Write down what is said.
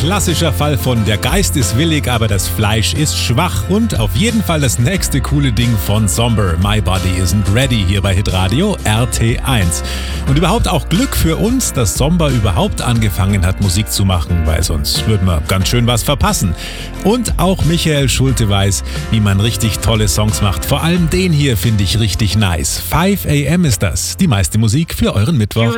klassischer Fall von der Geist ist willig, aber das Fleisch ist schwach. Und auf jeden Fall das nächste coole Ding von Somber, My Body Isn't Ready, hier bei Hitradio RT1. Und überhaupt auch Glück für uns, dass Somber überhaupt angefangen hat, Musik zu machen, weil sonst würden wir ganz schön was verpassen. Und auch Michael Schulte weiß, wie man richtig tolle Songs macht. Vor allem den hier finde ich richtig nice. 5 AM ist das, die meiste Musik für euren Mittwoch.